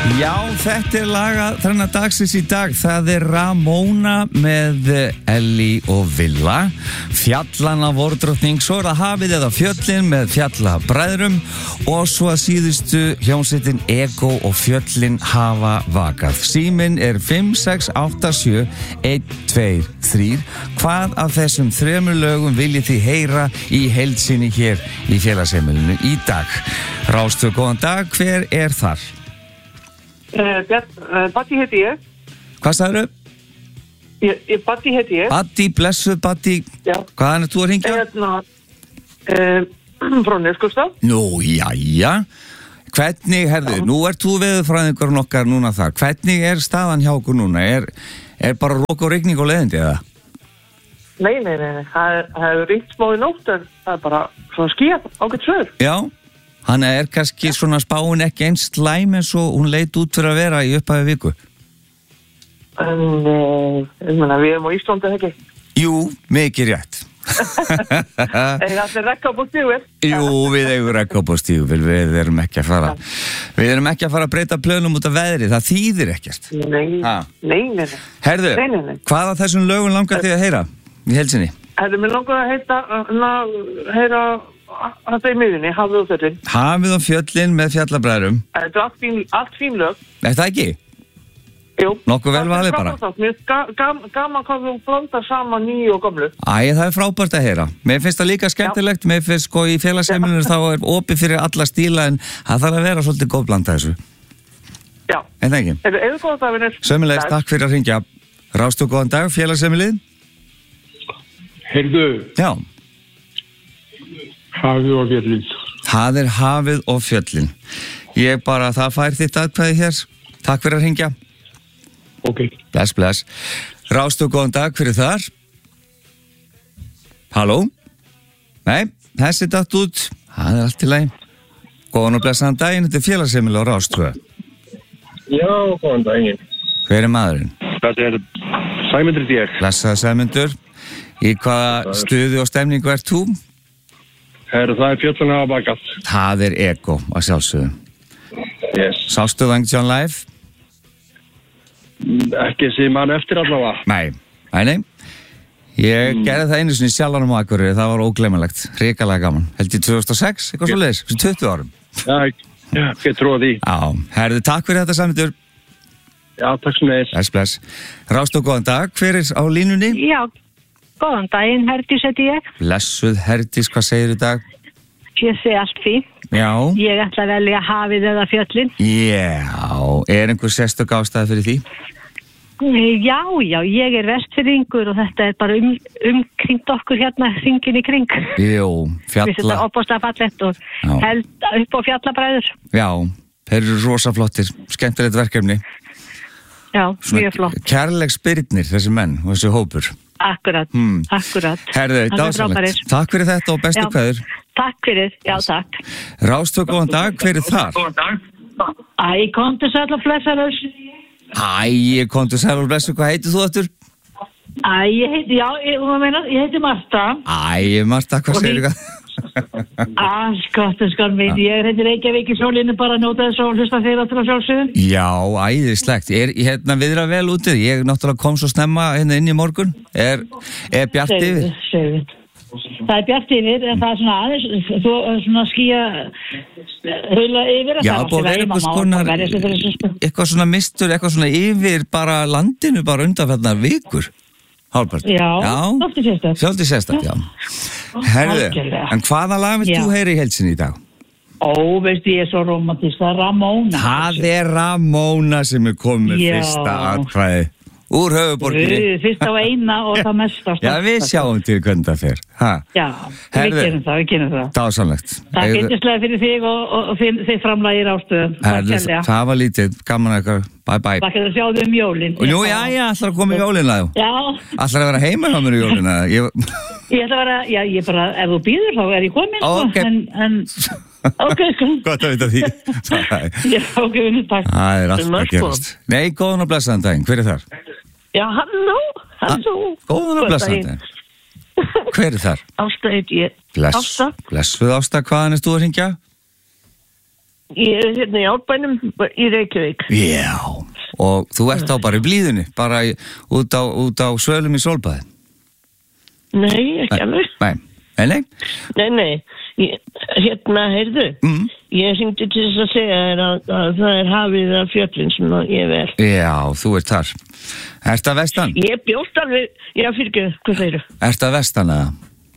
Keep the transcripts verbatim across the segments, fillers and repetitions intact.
Já, þetta er laga þennan dagsins í dag. Það er Ramóna með Ellie og Villa, Fjallana vordrottning, svo er það Hafið eða Fjöllin með Fjallabræðrum og svo að síðustu hljómsveitin Ego og Fjöllin hafa vakað. Síminn er fimm sex átta sjö eitt tvö þrjú. Hvað af þessum þremur lögum viljið þið heyra í heild sinni hér í félagsheimilinu í dag? Rástvö, góðan dag, hver er þar? Uh, uh, Batti heiti ég. Hvað sagðirðu? Ég, ég Batti heiti ég. Batti, blessuð Batti. Já. Hvaðan er þú að hringja? Hérna, uh, frá Neskaupstað. Nú, jæja. Hvernig, herðu, nú ert þú veðurfræðingurinn okkar núna þar. Hvernig er staðan hjá okkur núna? Er, er bara rók og rigning og leiðindi eða? Nei, nei, nei, nei. Það er- það hefur ringt smá í nótt en það er bara svona skýjað, ágætt svör. Já. Hann er kannski svona spáin ekki eins slæm eins og hún leit út fyrir að vera í upphafi viku. En, uh, ég meina, við erum á Íslandi, ekki? Jú, mikið rétt. Eða allir rekka upp á stígvél. Jú, við eigum rekka upp á stígvél, við erum ekki að fara við erum ekki að fara að breyta plönum út af veðri, það þýðir ekkert. Nei, Ha. nei, nei, nei. Herðu, Nei, nei, nei. hvað af þessum lögum langar þig að heyra í heilsinni? Hefði mér langar að heita, að heyra þetta í miðunni, Hafið og Fjöllin. Hafið og Fjöllin með Fjallabræðrum. Þetta er allt fín, allt fín lög. Er það ekki? Jú. Nokkuð vel valið bara. Mér er ga gam gaman hvað þú blanda saman nýju og gamlu. Æ, það er frábært að heyra. Mér finnst það líka skemmtilegt, mér finnst sko í félagsheimilinu þá er opið fyrir alla stíla en það þarf að vera svolítið góð blanda þessu. Já. En það ekki? Eða eða góða daginir. Sömulegis, takk fyrir að hringja. Rástu, góðan dag, félagsheimilið. Heyrðu, Já, Hafið og Fjöllin. það er Hafið og Fjöllin. Ég bara, það fær þitt atkvæði hér. Takk fyrir að hringja. Ok. Bless, bless. Rástu, góðan dag, hver er þar? Halló? Nei, þessi datt út. Það er allt í lagi. Góðan og blessaðan daginn, þetta er félagsheimili á Rástu. Já, góðan daginn. Hver er maðurinn? Þetta er Sæmundur ég. Blessaða Sæmundur. Í hvaða stuði og stemningu ert þú? Herru, það er Fjöllin hafa bakað. Það er Ego að sjálfsögðu. Yes. Sástu það John Live? Ekki sem mann eftir allavega. Nei, nei, nei. Ég mm. gerði það einu sinni sjálfanum á Akureyri, það var ógleymanlegt, hrikalega gaman. Held í tvö þúsund og sex, eitthvað svo leiðis, fyrir tuttugu árum. Já, já, ég trúi því. Já, herðu, takk fyrir þetta Sæmundur. Já, takk sem neðis. Bless, bless. Rástu, góðan dag, hver er á línunni? Já, góðan daginn, Herdís heiti ég. Blessuð, Herdís, hvað segir í dag? Ég segi allt fínt. Já. Ég ætla að velja Hafið eða Fjöllin. Já, er einhver sérstök ástæði fyrir því? Já, já, ég er vestfirðingur og þetta er bara um, umkringt okkur hérna, hringin í kring. Jú, Við þetta fjalla. opbóðslega fallegt og Já. held upp á Fjallabræður. Já, þeir eru rosa flottir, skemmtilegt verkefni. Já, mjög flott. Kærleiksbirnir, þessi menn og þessi hópur. Akkurat, Hmm. akkurat. Herðu, Alveg dásamlegt. frábærir. Takk fyrir þetta og bestu Já. kveður. Takk fyrir, já takk. Rástu, góðan dag, hver er þar? Æ, komdu sæll og blessaður. Æ, komdu sæl og blessu, hvað heitir þú aftur? Æ, ég heiti, já, ég, meina, ég heiti Marta. Æ, Marta, hvað Og segir því- þú? Alls gott, skar mín, ég er hérna í Reykjavík í sólinu bara að njóta þess og hlusta þeirra til að sjálfsögum. Já, æðislegt. Er hérna viðra vel úti? Ég náttúrulega kom svo snemma hérna inn í morgun. Er, er bjart yfir? Segðu, það er bjart yfir, en það er svona aðeins, þú er svona skýja heila yfir. Já, búið að vera eitthvað skonar, eitthvað svona mistur, eitthvað svona yfir bara landinu bara undanfældnar vikur. Hálfbært. Já, svolítið sérstakt. Svolítið sérstakt, já. Herðu, Algjörlega. en hvaða lag vilt Já. þú heyra í heilsinni í dag? Ó, veistu, ég er svo romantist, það er Ramóna. Það er Ramóna sem er komið Já. fyrsta atkvæði úr höfuborginni. Guð, fyrst á eina og það mesta. Já, við sjáum til hvernig það fer. Ha? Já, Herðu. við gerum það, við gerum það. Dásamlegt. Takk yndislega fyrir þig og, og, og þið, þið framlægir ástöðum. Herðu, það var lítið, gaman eitthvað. Bye bye. Takk fyrir að sjá þau um jólin. Og nú, já, já, ætlar að koma í jólina. Já, Ætlar að vera heima hjá mér í jólina. Ég... ég ætla að vera, já, ég bara, ef þú býður þá er ég komin, sko, Ok. en, en, ok, sko. Gott að vita því. Það Já, ok, vinnu, takk. er alltaf að gerast. Nei, góðan og blessaðan daginn. Hver er þar? Já, halló, halló. Góðan og blessaðan daginn. Hver er þar? Ásta heit ég. Bless, Ásta. blessuð Ásta, hvaðan er þú að hringja? Ég er hérna í Árbænum í Reykjavík. Já, og þú ert þá bara í blíðunni, bara í, út, á, út á svölum í sólbaði? Nei, ekki alveg. Nei, nei, nei. Nei, nei. Ég, hérna, heyrðu, Mm. ég syngdi til þess að segja þér að, að það er hafið af fjöllin sem ég ver. Já, þú ert þar. Ert að vestan? Ég bjóst alveg, já, fyrir ekki, hvað þeir eru? Ert að vestan eða?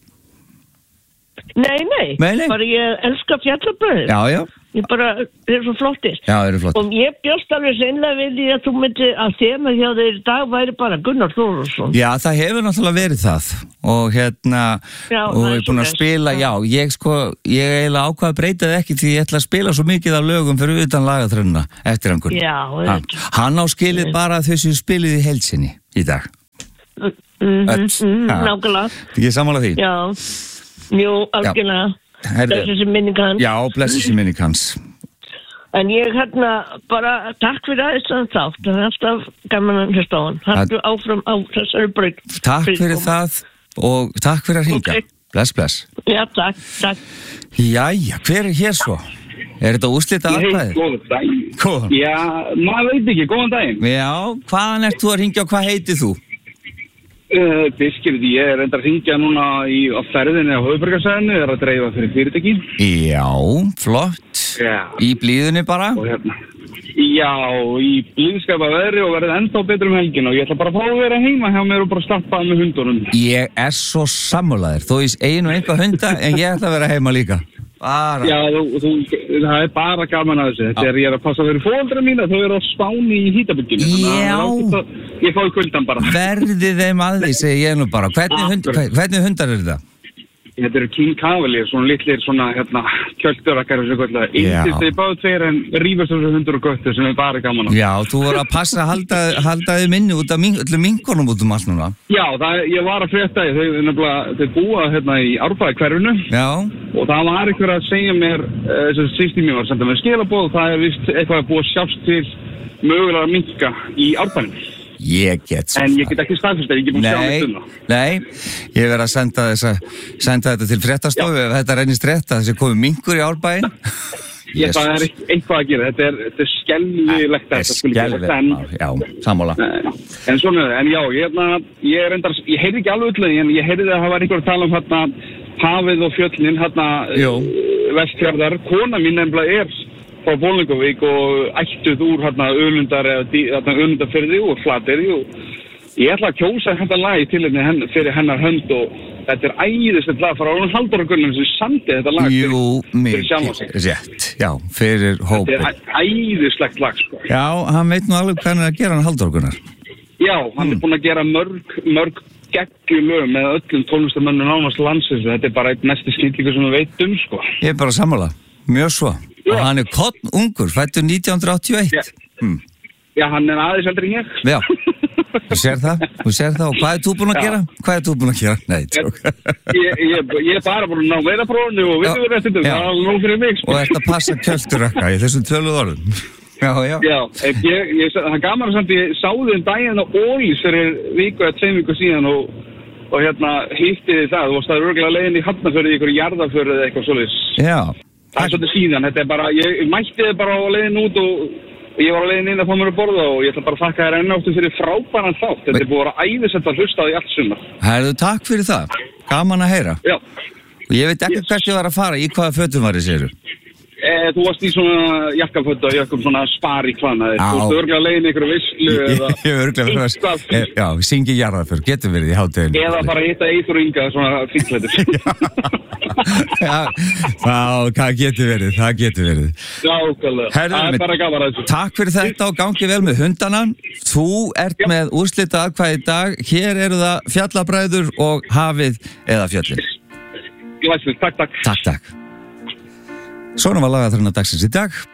Nei, nei, Nei, nei. bara ég elska fjallabröður. Já, já. Ég bara, þeir eru svo flottir. Já, þeir eru flott. Og ég bjóst alveg seinlega við því að þú myndi að þema hjá þeir í dag væri bara Gunnar Þórðarsson. Já, það hefur náttúrulega verið það og hérna, Já, og það er ég er búin að svoleiðis. spila, já, ég sko, ég eiginlega ákvað að breyta það ekki því ég ætla að spila svo mikið af lögum fyrir utan lagatrönna eftir einhvern. Já, Ha, auðvitað. hann á skilið bara að þau sem spilið í heilsinni í dag. Mm, Öll. mm, Ha. nákvæmlega. Ég sammála því. Já, jú, algjörlega. Herðu. Þessi minning hans. Já, blessi sér minni kanns. En ég hérna bara takk fyrir aðeins að þátt. Það er alltaf gaman að hlusta á hann. Haltu áfram á þessari braut. Takk fyrir það og takk fyrir að hringja. Ok. Bless, bless. Já, takk, takk. Jæja, hver er hér svo? Er þetta úrslita Ég heit aðkvæðið? góðan daginn. Góðan. Já, maður veit ekki, góðan daginn. Já, hvaðan ert þú að hringja og hvað heitir þú? Uh, Biskirði, ég er enda að ringja núna í, á ferðinni á höfuborgarsæðinu, er að dreifa fyrir fyrirtæki. Já, flott. Já. Í blíðunni bara? Og hérna. Já, í blíðskapa veðri og verði ennþá betur um helgin og ég ætla bara að fá að vera heima hjá mér og bara stappa með hundunum. Ég er svo sammálaður. Þó ég einu og einhver hunda en ég ætla að vera heima líka. Bara. Já, þú, þú, það er bara gaman að þessu. Þetta er, ég er að passa fyrir fóaldra mína, þau eru á Spáni í hítabygginu. Já. Ég fái kuldan bara. Verði þeim að því, segi ég nú bara. Hvernig, hund, Akkurat. hvernig hundar eru þetta? Þetta eru King Cavalier, svona litlir svona, hérna, kjöldurakkar og svo kvöldlega. Já. Índist þeir báðu tveir en rífast þessu hundur og göttu sem er bara gaman að. Já, þú voru að passa að halda, halda þið minni út af min, öllum minkonum út um allt núna. Já, það, ég var að frétta því, þau, nefnilega, þau búa hérna í Árbæði hverfinu Já, og það var einhver að segja mér, uh, þessi sýsti mér var að senda mér skilabóð, það er vist eitthvað að búa að sjást til mögulega að minka í Árbænum. ég get svo En ég get ekki staðfyrst, ég get búin að sjá Nei, mig um það. nei, ég verð að senda, þessa, senda þetta til fréttastofu ef þetta reynist rétt að þessi komið minkur í Árbæinn. Ég, það er eit- eitthvað að gera, þetta er, þetta er skelvilegt að þetta skuli gerast, en, Skelfilegt, já, sammála. en svona er það, en já, ég, hérna, ég er endar, ég heyrði ekki alveg öllu, en ég heyrði að það var einhver að tala um hérna hafið og fjöllin, hérna Jú. vestfjarðar, kona mín nefnilega er frá Bólingavík og ættuð úr hérna önundar eða dí- hérna önundarfyrði og flateri og ég ætla að kjósa þetta lag til henni henn, fyrir hennar hönd og þetta er æðislegt lag frá hún Halldóra Gunnum sem samdi þetta lag fyrir, Jú, fyrir sjálfa sig. mikið rétt, já, fyrir Þetta hópi. er æ- æðislegt lag, sko. Já, hann veit nú alveg hvað hann er að gera hann Halldór Gunnar. Já, hann er búinn að gera mörg, mörg geggjulög með öllum tónlistamönnum nánast landsins. Þetta er bara einn mesti snillingur sem við veit um, sko. Ég er bara sammála, mjög svo. Já. Og hann er kottn ungur, fættur nítján hundruð áttatíu og eitt. Já. Hmm. Já, hann er aðeins eldri en ég. Já, þú sér það, þú sér það. Og hvað er þú búinn að Já. gera? Hvað er þú búinn að gera? Nei, tjók. ég, ég, ég er bara búinn að ná veiðaprófunu og Já. vinnuverðrættindum. Já. Það er nóg fyrir mig, sko. Og ert að passa kjöldurrakka í þessum töluð orðum. Já, já. Já, en ég, ég, það er gaman að samt ég sáði um daginn á Ólís fyrir viku eða tveim viku síðan og, og hérna hitti þið það. Þú varst það örgulega leiðin í Hafnarfjörði, ykkur jarðarfjörði eða eitthvað svoleiðis. Já, Það er svolítið síðan, þetta er bara, ég mætti þið bara á leiðin út og og ég var á leiðin inn að fá mér að borða og ég ætla bara að þakka þér enn áttu fyrir frábæran þátt. Þetta er búið að vera æðisett að hlusta á því allt sumar. herðu, takk fyrir það. Gaman að heyra. Já, Og ég veit ekki Yes. hvert ég var að fara, í hvaða fötum var ég séru. e, þú varst í svona jakkafötta og jökkum svona spari kvannaðir. Á. Þú varst örgulega leiðin ykkur að vislu Ég eða, ég hef örglega fyrir eitthvað, að, já, syngi jarðarför, getur verið í hátteginu. eða bara hitta Eithor Inga svona fíklætur. Já, já, það getur verið, það getur verið. Já, okkarlega. Herðu, Það er mitt- bara gaman að þessu. Takk fyrir þetta og gangi vel með hundana. Þú ert Já. með úrslita aðkvæði í dag. Hér eru það fjallabræður og hafið eða fjöllin. Glæslega, takk, takk. Takk, takk. Svona var lagaþarna dagsins í dag.